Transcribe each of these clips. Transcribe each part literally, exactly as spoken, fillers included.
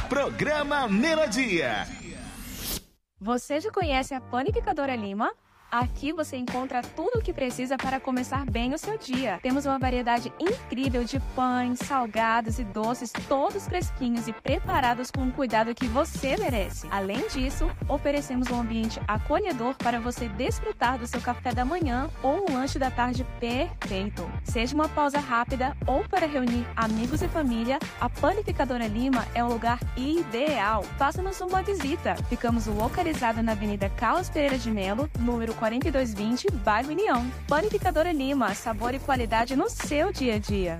Programa Melodia. Você já conhece a Panificadora Lima? Aqui você encontra tudo o que precisa para começar bem o seu dia. Temos uma variedade incrível de pães, salgados e doces, todos fresquinhos e preparados com o cuidado que você merece. Além disso, oferecemos um ambiente acolhedor para você desfrutar do seu café da manhã ou um lanche da tarde perfeito. Seja uma pausa rápida ou para reunir amigos e família, a Panificadora Lima é o lugar ideal. Faça-nos uma visita. Ficamos localizados na Avenida Carlos Pereira de Melo, número quarenta e dois vinte, bairro União. Panificadora Lima, sabor e qualidade no seu dia a dia.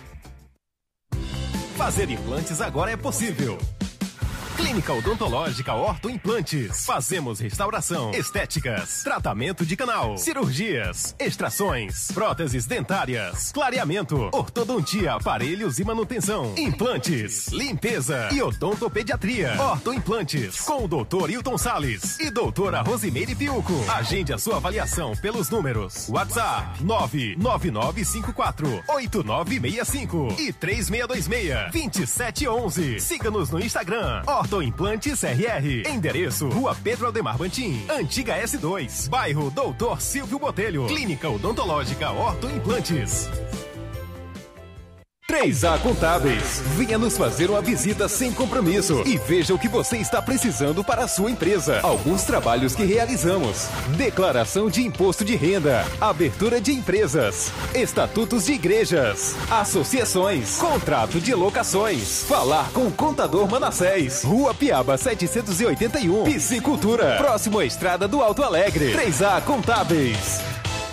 Fazer implantes agora é possível. Clínica Odontológica Orto Implantes. Fazemos restauração, estéticas, tratamento de canal, cirurgias, extrações, próteses dentárias, clareamento, ortodontia, aparelhos e manutenção, implantes, limpeza e odontopediatria. Orto Implantes, com o doutor Hilton Salles e doutora Rosimeire Piuco. Agende a sua avaliação pelos números WhatsApp nove nove nove cinco quatro oito nove seis cinco e três seis dois seis, dois sete um um. Siga-nos no Instagram, Orto Implantes R R. Endereço: Rua Pedro Aldemar Bantim, Antiga S dois, bairro Doutor Silvio Botelho. Clínica Odontológica Orto Implantes. três A Contábeis. Venha nos fazer uma visita sem compromisso e veja o que você está precisando para a sua empresa. Alguns trabalhos que realizamos: declaração de imposto de renda, abertura de empresas, estatutos de igrejas, associações, contrato de locações. Falar com o contador Manassés, Rua Piaba setecentos e oitenta e um, Piscicultura, próximo à Estrada do Alto Alegre. três A Contábeis.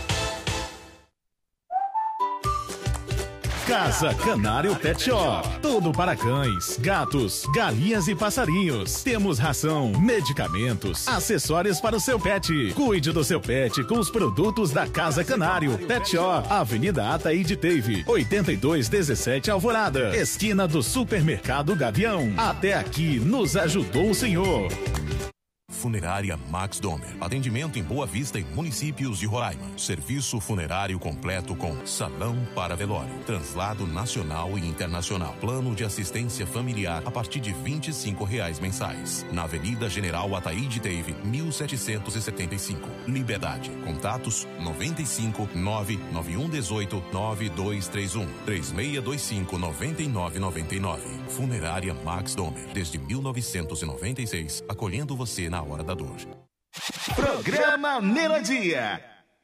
Casa Canário Pet Shop. Tudo para cães, gatos, galinhas e passarinhos. Temos ração, medicamentos, acessórios para o seu pet. Cuide do seu pet com os produtos da Casa Canário Pet Shop. Avenida Ataíde Teve, oitenta e dois dezessete Alvorada. Esquina do Supermercado Gavião. Até aqui nos ajudou o Senhor. Funerária Max Domer. Atendimento em Boa Vista e municípios de Roraima. Serviço funerário completo com salão para velório, translado nacional e internacional. Plano de assistência familiar a partir de vinte e cinco reais mensais. Na Avenida General Ataíde Teve, mil setecentos e setenta e cinco. Liberdade. Contatos noventa e cinco, nove nove um oito, nove dois três um, três seis dois cinco, nove nove nove nove. Funerária Max Domer. Desde mil novecentos e noventa e seis, acolhendo você na hora da dor. Programa Melodia.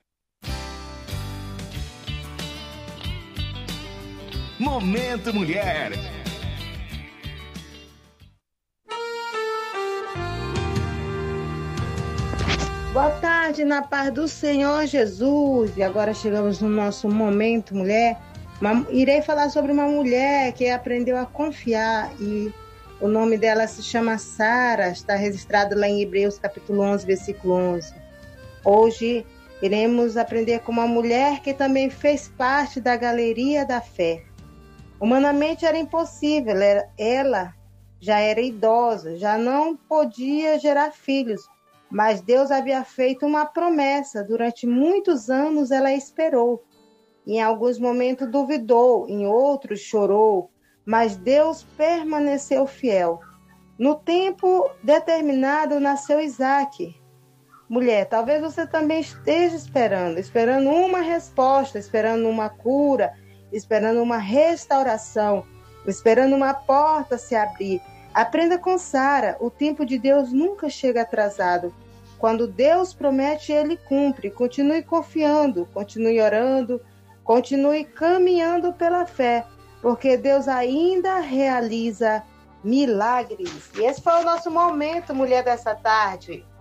Momento Mulher. Boa tarde, na paz do Senhor Jesus. E agora chegamos no nosso Momento Mulher. Uma, irei falar sobre uma mulher que aprendeu a confiar e o nome dela se chama Sara, está registrado lá em Hebreus capítulo onze, versículo onze. Hoje iremos aprender com uma mulher que também fez parte da galeria da fé. Humanamente era impossível, ela já era idosa, já não podia gerar filhos, mas Deus havia feito uma promessa. Durante muitos anos ela esperou. Em alguns momentos duvidou, em outros chorou, mas Deus permaneceu fiel. No tempo determinado nasceu Isaac. Mulher, talvez você também esteja esperando, esperando uma resposta, esperando uma cura, esperando uma restauração, esperando uma porta se abrir. Aprenda com Sara, o tempo de Deus nunca chega atrasado. Quando Deus promete, Ele cumpre. Continue confiando, continue orando, continue caminhando pela fé, porque Deus ainda realiza milagres. E esse foi o nosso momento, mulher dessa tarde.